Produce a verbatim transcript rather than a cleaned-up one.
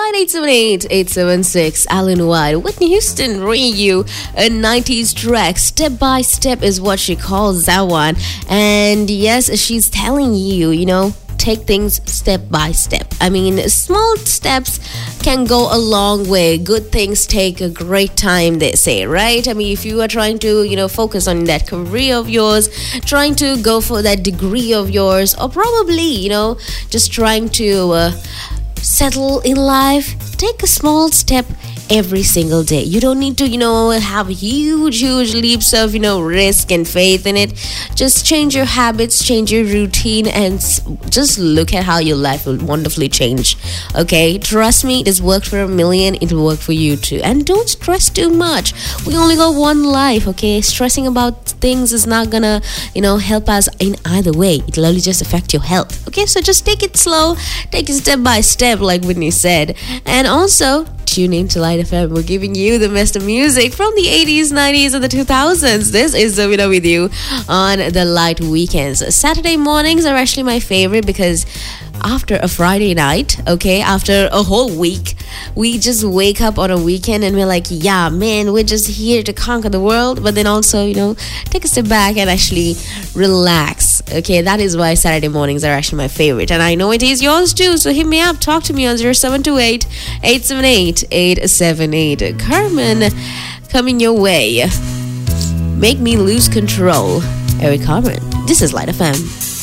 nine eight seven eight, eight seven six. Alan White, Whitney Houston bringing you a nineties track. Step by step is what she calls that one. And yes, she's telling you, you know, take things step by step. I mean, small steps can go a long way. Good things take a great time, they say, right? I mean, if you are trying to, you know, focus on that career of yours, trying to go for that degree of yours, or probably, you know, just trying to uh, settle in life, take a small step every single day. You don't need to, you know, have huge, huge leaps of, you know, risk and faith in it. Just change your habits, change your routine, and just look at how your life will wonderfully change. Okay, trust me, it has worked for a million, it will work for you too. And don't stress too much. We only got one life, okay? Stressing about things is not gonna, you know, help us in either way. It'll only just affect your health. Okay, so just take it slow, take it step by step, like Whitney said. And also, tune in to Light F M. We're giving you the best of music from the eighties, nineties, and the two thousands. This is Zavina with you on the Light Weekends. Saturday mornings are actually my favorite because after a Friday night, okay, after a whole week, we just wake up on a weekend and we're like, yeah, man, we're just here to conquer the world. But then also, you know, take a step back and actually relax. Okay, that is why Saturday mornings are actually my favorite. And I know it is yours too. So hit me up, talk to me on zero seven two eight, eight seven eight, eight seven eight. Carmen, coming your way. Make me lose control. Eric Carmen. This is Light F M.